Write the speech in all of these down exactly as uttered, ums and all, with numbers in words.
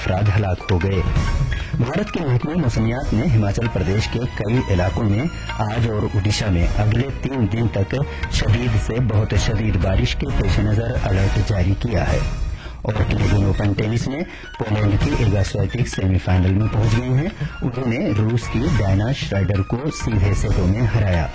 अफराद हलाक हो गए। भारत के महकमे मौसमियात ने हिमाचल प्रदेश के कई इलाकों में आज और ओडिशा में अगले तीन दिन तक शदीद से बहुत शदीद बारिश के पेश नजर अलर्ट जारी किया है। और कैनेडियन ओपन टेनिस में पोलैंड की इगा स्वियातेक सेमीफाइनल में पहुंच गई हैं। उन्होंने रूस की डायना श्राइडर को सीधे सेटों में हराया।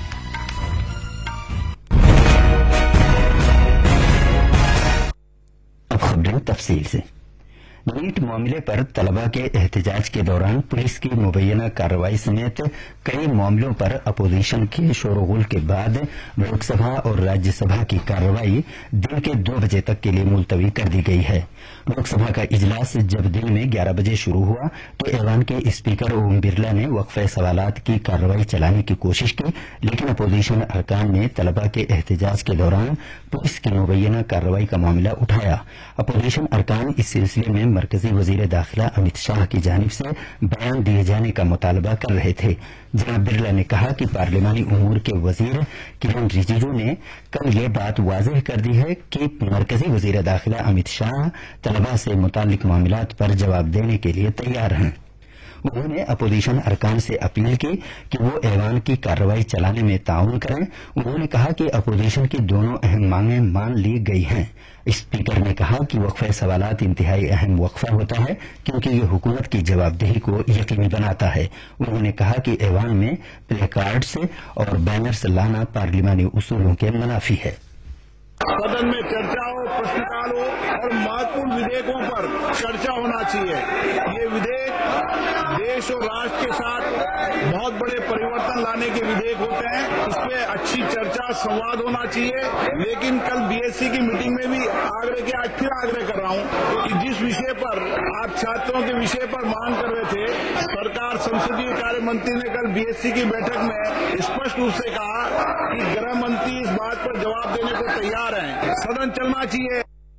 अब खबरें तफसील से। नीट मामले पर तलबा के एहतजाज के दौरान पुलिस की मुबैना कार्रवाई समेत कई मामलों पर अपोजिशन के शोरगुल के बाद लोकसभा और राज्यसभा की कार्रवाई दिन के दो बजे तक के लिए मुलतवी कर दी गई है। लोकसभा का इजलास जब दिन में ग्यारह बजे शुरू हुआ तो ऐवान के स्पीकर ओम बिरला ने वक्फे सवालात की कार्रवाई चलाने की कोशिश की, लेकिन अपोजिशन अरकान ने तलबा के एहतजाज के दौरान पुलिस की मुबैना कार्रवाई का मामला उठाया। अपोजिशन अरकान इस सिलसिले में मरकजी वजीर दाखिला अमित शाह की जानिब से बयान दिए जाने का मुतालबा कर रहे थे। जनाब बिरला ने कहा कि पार्लिमानी उमूर के वजीर किरण रिजिजू ने कल ये बात वाज़ेह कर दी है कि मरकजी वजीर दाखिला अमित शाह तलबा से मुतालिक मामलात पर जवाब देने के लिए तैयार हैं। उन्होंने अपोजिशन अरकान से अपील की कि वो ऐवान की कार्रवाई चलाने में ताउन करें। उन्होंने कहा कि अपोजिशन की दोनों अहम मांगें मान ली गई हैं। स्पीकर ने कहा कि वक्फे सवालात इंतहाई अहम वक्फा होता है क्योंकि ये हुकूमत की जवाबदेही को यकीनी बनाता है। उन्होंने कहा कि ऐवान में प्ले कार्ड्स और बैनर्स लाना पार्लिमानी उसूलों के मुनाफी है। सदन में चर्चा हो, प्रश्नकाल हो और महत्वपूर्ण विधेयकों पर चर्चा होना चाहिए। ये विधेयक देश और राष्ट्र के साथ बहुत बड़े परिवर्तन लाने के विधेयक होते हैं। इस पे अच्छी चर्चा, संवाद होना चाहिए। लेकिन कल बीएससी की मीटिंग में भी आग्रह किया, आज फिर आग्रह कर रहा हूं कि जिस विषय पर आप छात्रों के विषय पर मांग कर रहे थे, सरकार संसदीय कार्य मंत्री ने कल बीएससी की बैठक में स्पष्ट रूप से कहा कि गृह मंत्री इस बात पर जवाब देने को तैयार हैं। सदन चलना चाहिए।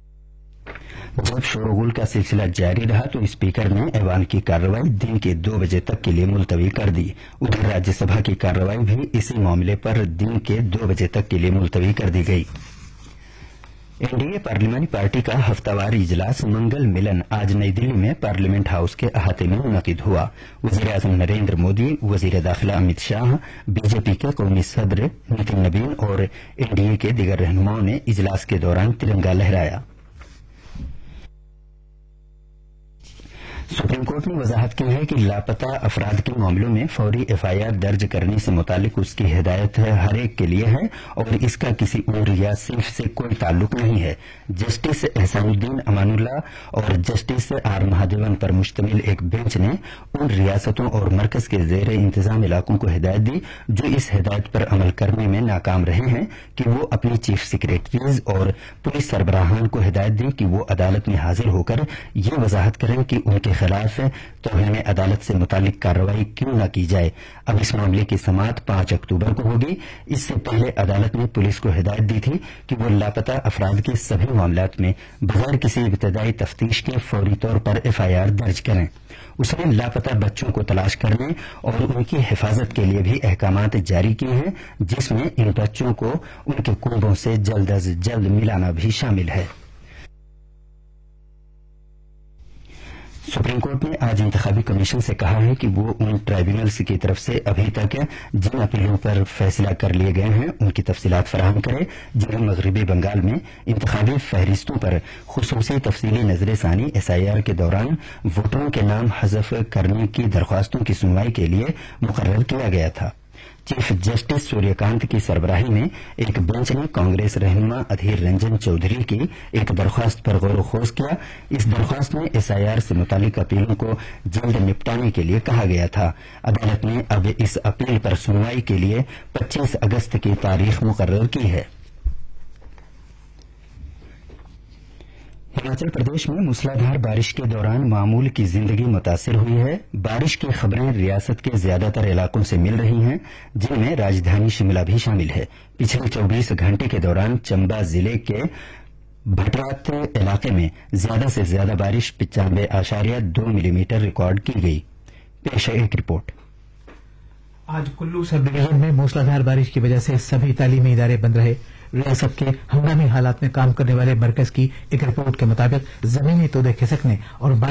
जब शोरगुल का सिलसिला जारी रहा तो स्पीकर ने ऐवान की कार्रवाई दिन के दो बजे तक के लिए मुलतवी कर दी। उधर राज्यसभा की कार्रवाई भी इसी मामले पर दिन के दो बजे तक के लिए मुलतवी कर दी गई। एनडीए पार्लिमानी पार्टी का हफ्तावार इजलास मंगल मिलन आज नई दिल्ली में पार्लियामेंट हाउस के अहाते में मुनक़िद हुआ। वज़ीर आज़म नरेंद्र मोदी, वज़ीर दाखिला अमित शाह, बीजेपी के कौमी सदर नितिन नबीन और एनडीए के दीगर रहनुमाओं ने इजलास के दौरान तिरंगा लहराया। सुप्रीम कोर्ट ने वजाहत की है कि लापता अफराद के मामलों में फौरी एफआईआर दर्ज करने से मुतालिक उसकी हिदायत हर एक के लिए है और इसका किसी उम्र या सिर्फ से कोई ताल्लुक नहीं है। जस्टिस एहसानुद्दीन अमानुल्लाह और जस्टिस आर महादेवन पर मुश्तमिल एक बेंच ने उन रियासतों और मरकज के जेर इंतजाम इलाकों को हिदायत दी जो इस हिदायत पर अमल करने में नाकाम रहे हैं कि वो अपनी चीफ सेक्रेटरीज और पुलिस सरबराहान को हिदायत दी कि वो अदालत में हाजिर होकर ये वजाहत करें कि उनके खिलाफ तौहीन अदालत से मुतालिक कार्रवाई क्यों न की जाए। अब इस मामले की समाअत पांच अक्टूबर को होगी। इससे पहले अदालत ने पुलिस को हिदायत दी थी कि वो लापता अफराद के सभी मामलात में बगैर किसी इब्तदाई तफ्तीश के फौरी तौर पर एफआईआर दर्ज करें। उसने लापता बच्चों को तलाश करने और उनकी हिफाजत के लिए भी अहकामात जारी किए हैं, जिसमें इन बच्चों को उनके कुंबों से जल्द अज जल्द मिलाना भी शामिल है। सुप्रीम कोर्ट ने आज इंतखाबी कमीशन से कहा है कि वो उन ट्राइब्यूनल्स की तरफ से अभी तक जिन अपीलों पर फैसला कर लिए गए हैं उनकी तफसीलात फराहम करे जिन्हें मगरबी बंगाल में इंतखाबी फहरिस्तों पर खुसूसी तफसीली नजरसानी एसआईआर के दौरान वोटरों के नाम हज़फ करने की दरख्वास्तों की सुनवाई के लिए मुकर्रर किया गया था। चीफ जस्टिस सूर्यकांत की सरबराही में एक बेंच ने कांग्रेस रहनुमा अधीर रंजन चौधरी की एक दरख्वास्त पर गौर खोज किया। इस दरख्वास्त में एसआईआर से मुतालिक अपीलों को जल्द निपटाने के लिए कहा गया था। अदालत ने अब इस अपील पर सुनवाई के लिए पच्चीस अगस्त की तारीख मुकर्रर की है। हिमाचल प्रदेश में मूसलाधार बारिश के दौरान मामूल की जिंदगी मुतासिर हुई है। बारिश की खबरें रियासत के ज्यादातर इलाकों से मिल रही हैं, जिनमें राजधानी शिमला भी शामिल है। पिछले चौबीस घंटे के दौरान चंबा जिले के भटरात इलाके में ज्यादा से ज्यादा बारिश पिचानवे आशार्य दो मिलीमीटर रिकॉर्ड की गई। पेश है एक रिपोर्ट। आज कुल्लू सब डिवीजन में मूसलाधार बारिश की वजह से सभी तालीमी इदारे बंद रहे। रियासत के हंगामी हालात में काम करने वाले मरकज की एक रिपोर्ट के मुताबिक जमीनी तोदे खिसकने और